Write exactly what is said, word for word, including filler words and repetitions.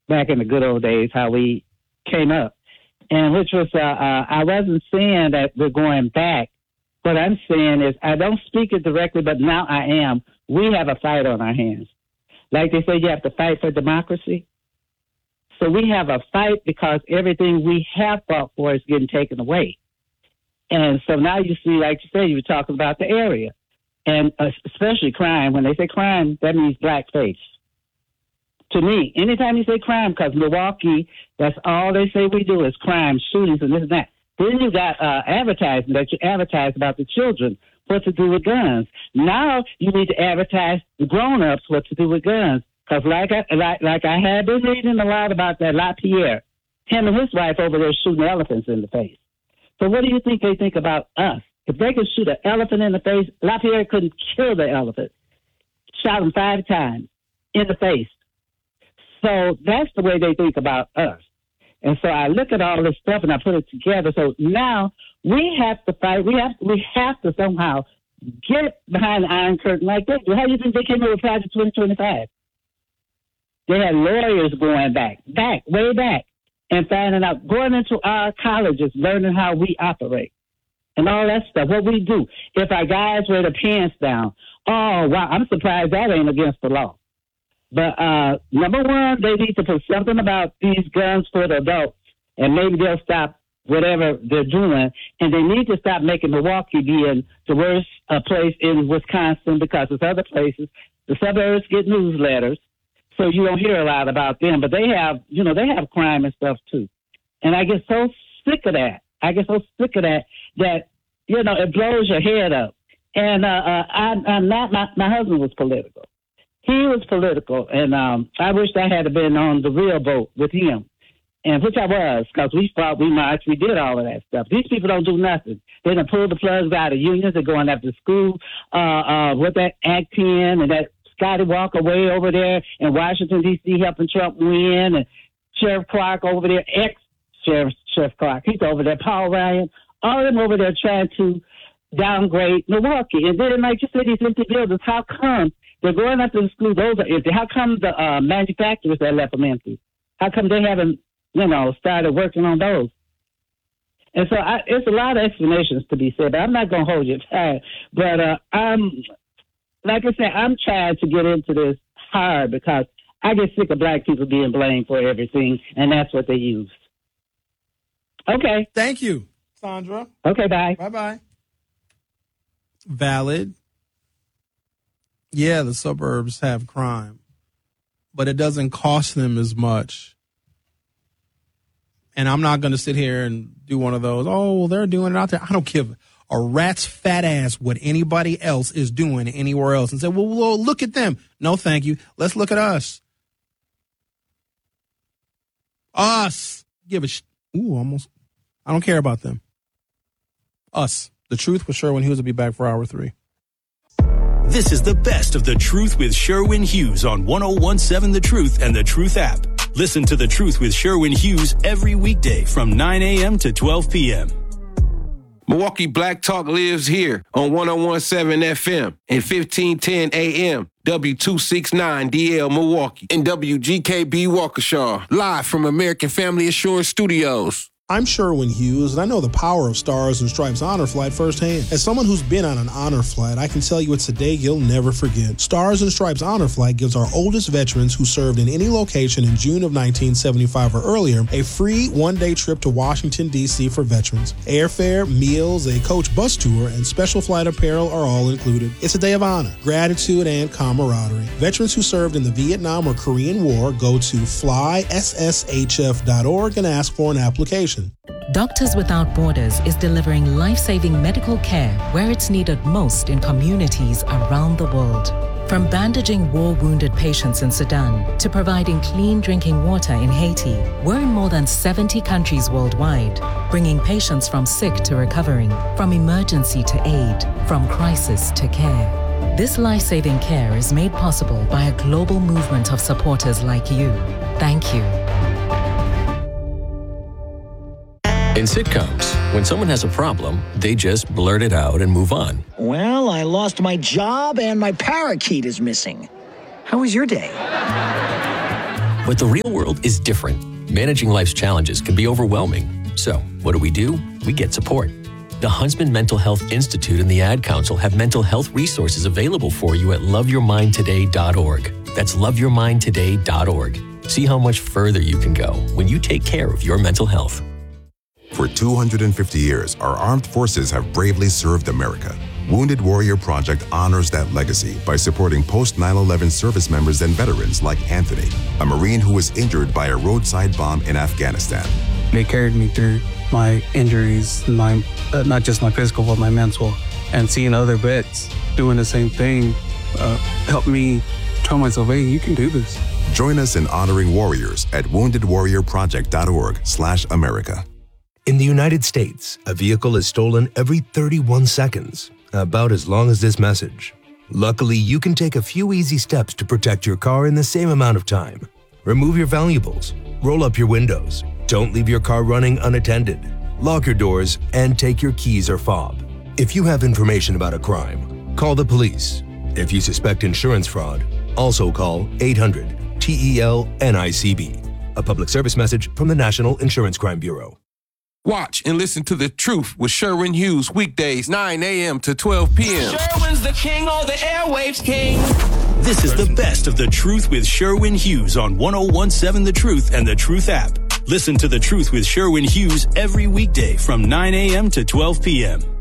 back in the good old days, how we came up. And which was, uh, uh, I wasn't saying that we're going back. What I'm saying is I don't speak it directly, but now I am. We have a fight on our hands. Like they say, you have to fight for democracy. So we have a fight because everything we have fought for is getting taken away. And so now you see, like you said, you were talking about the area. And uh, especially crime. When they say crime, that means blackface. To me, anytime you say crime, because Milwaukee, that's all they say we do is crime, shootings, and this and that. Then you got uh, advertising that you advertise about the children, what to do with guns. Now you need to advertise the grown-ups what to do with guns. Because like I, like, like I had been reading a lot about that LaPierre, him and his wife over there shooting elephants in the face. So what do you think they think about us? If they could shoot an elephant in the face, LaPierre couldn't kill the elephant. Shot him five times in the face. So that's the way they think about us. And so I look at all this stuff and I put it together. So now we have to fight. We have we have to somehow get behind the Iron Curtain like they do. How do you think they came up with Project twenty twenty-five? They had lawyers going back, back, way back, and finding out, going into our colleges, learning how we operate and all that stuff, what we do. If our guys wear their pants down, oh, wow, I'm surprised that ain't against the law. But uh, number one, they need to put something about these guns for the adults, and maybe they'll stop whatever they're doing. And they need to stop making Milwaukee being the worst uh, place in Wisconsin, because there's other places. The suburbs get newsletters, so you don't hear a lot about them. But they have, you know, they have crime and stuff too. And I get so sick of that. I get so sick of that that, you know, it blows your head up. And uh, uh, I, I'm not, my, my husband was political. He was political, and um, I wish I had been on the real boat with him, and which I was, because we fought, we marched, we did all of that stuff. These people don't do nothing. They done pull the plugs out of unions. They're going after school uh, uh, with that Act ten and that Scotty Walker way over there in Washington, D C, helping Trump win, and Sheriff Clark over there, ex-Sheriff Sheriff Clark, he's over there, Paul Ryan, all of them over there trying to downgrade Milwaukee. And then, like you said, these empty buildings, how come they're going up to the school, those are empty? How come the uh, manufacturers that left them empty? How come they haven't, you know, started working on those? And so I, it's a lot of explanations to be said, but I'm not going to hold you tight. But uh, I'm, like I said, I'm trying to get into this hard because I get sick of black people being blamed for everything, and that's what they use. Okay. Thank you, Sandra. Okay, bye. Bye-bye. Valid. Yeah, the suburbs have crime, but it doesn't cost them as much. And I'm not going to sit here and do one of those, oh, well, they're doing it out there. I don't give a rat's fat ass what anybody else is doing anywhere else and say, well, well, look at them. No, thank you. Let's look at us. Us. Give a sh- Ooh, almost. I don't care about them. Us. The Truth with Sherwin Hughes will be back for hour three. This is the best of The Truth with Sherwin Hughes on one oh one seven The Truth and The Truth app. Listen to The Truth with Sherwin Hughes every weekday from nine a.m. to twelve p.m. Milwaukee Black Talk lives here on one oh one seven F M and fifteen ten A M. W two sixty-nine D L Milwaukee and W G K B Waukesha, live from American Family Assurance Studios. I'm Sherwin Hughes, and I know the power of Stars and Stripes Honor Flight firsthand. As someone who's been on an honor flight, I can tell you it's a day you'll never forget. Stars and Stripes Honor Flight gives our oldest veterans who served in any location in June of nineteen seventy-five or earlier a free one-day trip to Washington, D C for veterans. Airfare, meals, a coach bus tour, and special flight apparel are all included. It's a day of honor, gratitude, and camaraderie. Veterans who served in the Vietnam or Korean War go to fly s s h f dot org and ask for an application. Doctors Without Borders is delivering life-saving medical care where it's needed most in communities around the world. From bandaging war-wounded patients in Sudan to providing clean drinking water in Haiti, we're in more than seventy countries worldwide, bringing patients from sick to recovering, from emergency to aid, from crisis to care. This life-saving care is made possible by a global movement of supporters like you. Thank you. In sitcoms, when someone has a problem, they just blurt it out and move on. Well, I lost my job and my parakeet is missing. How was your day? But the real world is different. Managing life's challenges can be overwhelming. So, what do we do? We get support. The Huntsman Mental Health Institute and the Ad Council have mental health resources available for you at love your mind today dot org. That's love your mind today dot org. See how much further you can go when you take care of your mental health. For two hundred fifty years, our armed forces have bravely served America. Wounded Warrior Project honors that legacy by supporting post nine eleven service members and veterans like Anthony, a Marine who was injured by a roadside bomb in Afghanistan. They carried me through my injuries, my uh, not just my physical, but my mental. And seeing other vets doing the same thing uh, helped me tell myself, hey, you can do this. Join us in honoring warriors at wounded warrior project dot org slash America. In the United States, a vehicle is stolen every thirty-one seconds, about as long as this message. Luckily, you can take a few easy steps to protect your car in the same amount of time. Remove your valuables, roll up your windows, don't leave your car running unattended, lock your doors, and take your keys or fob. If you have information about a crime, call the police. If you suspect insurance fraud, also call eight hundred T E L N I C B. A public service message from the National Insurance Crime Bureau. Watch and listen to The Truth with Sherwin Hughes weekdays nine a.m. to twelve p.m. Sherwin's the king, or the airwaves king. This is the best of The Truth with Sherwin Hughes on one oh one seven The Truth and The Truth app. Listen to The Truth with Sherwin Hughes every weekday from nine a.m. to twelve p.m.